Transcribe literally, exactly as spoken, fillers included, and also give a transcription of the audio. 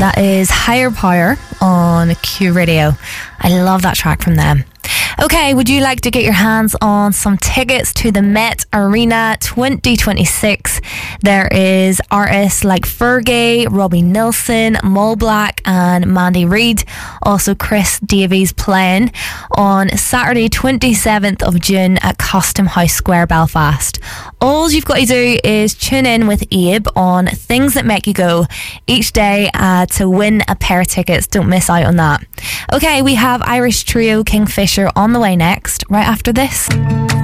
That is Higher Power on Q Radio. I love that track from them. Okay, would you like to get your hands on some tickets to the Met Arena twenty twenty-six? There is artists like Fergie, Robbie Nilsson, Mo Black and Mandy Reid. Also Chris Davies playing on Saturday twenty-seventh of June at Custom House Square, Belfast. All you've got to do is tune in with Abe on Things That Make You Go each day uh, to win a pair of tickets. Don't miss out on that. Okay, we have Irish trio Kingfisher on the way next, right after this.